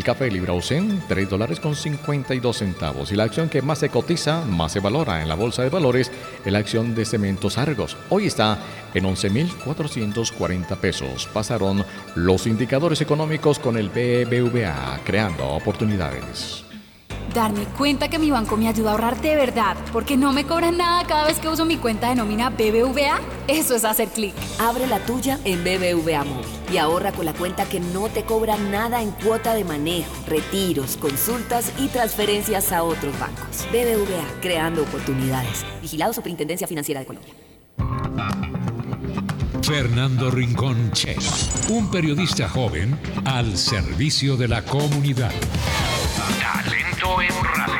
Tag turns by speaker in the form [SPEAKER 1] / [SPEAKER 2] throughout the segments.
[SPEAKER 1] café Librausen, $3.52. Y la acción que más se cotiza, más se valora en la bolsa de valores, es la acción de Cementos Argos. Hoy está en 11.440 pesos. Pasaron los indicadores económicos con el BBVA, creando oportunidades.
[SPEAKER 2] Darme cuenta que mi banco me ayuda a ahorrar de verdad, porque no me cobran nada cada vez que uso mi cuenta de nómina BBVA. Eso es hacer clic.
[SPEAKER 3] Abre la tuya en BBVA Móvil y ahorra con la cuenta que no te cobra nada en cuota de manejo, retiros, consultas y transferencias a otros bancos. BBVA, creando oportunidades. Vigilado Superintendencia Financiera de Colombia.
[SPEAKER 4] Fernando Rincón Che, un periodista joven al servicio de la comunidad. Talento en radio.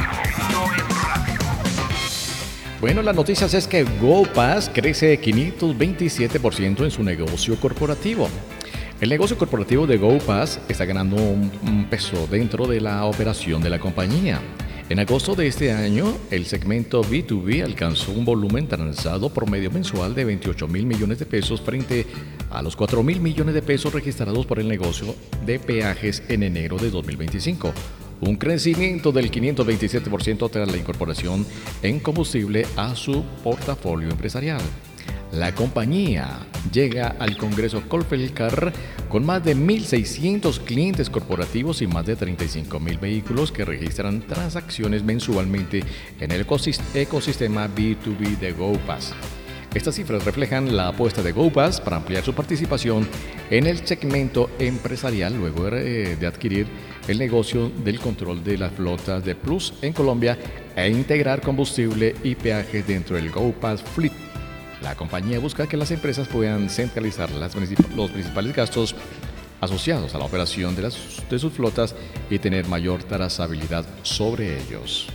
[SPEAKER 1] Bueno, las noticias es que GoPass crece 527% en su negocio corporativo. El negocio corporativo de GoPass está ganando un peso dentro de la operación de la compañía. En agosto de este año, el segmento B2B alcanzó un volumen transado promedio mensual de 28.000 millones de pesos frente a los 4.000 millones de pesos registrados por el negocio de peajes en enero de 2025. Un crecimiento del 527% tras la incorporación en combustible a su portafolio empresarial. La compañía llega al Congreso Colfelcar con más de 1.600 clientes corporativos y más de 35.000 vehículos que registran transacciones mensualmente en el ecosistema B2B de GoPass. Estas cifras reflejan la apuesta de GoPass para ampliar su participación en el segmento empresarial luego de adquirir el negocio del control de las flotas de Plus en Colombia e integrar combustible y peajes dentro del GoPass Fleet. La compañía busca que las empresas puedan centralizar los principales gastos asociados a la operación de sus flotas y tener mayor trazabilidad sobre ellos.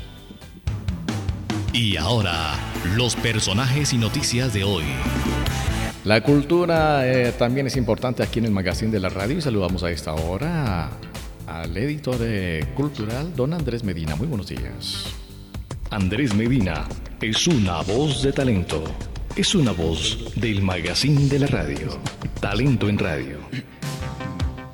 [SPEAKER 5] Y ahora, los personajes y noticias de hoy.
[SPEAKER 1] La cultura también es importante aquí en el Magazine de la Radio y saludamos a esta hora al editor cultural, don Andrés Medina. Muy buenos días.
[SPEAKER 6] Andrés Medina es una voz de talento. Es una voz del Magazine de la Radio. Talento en Radio.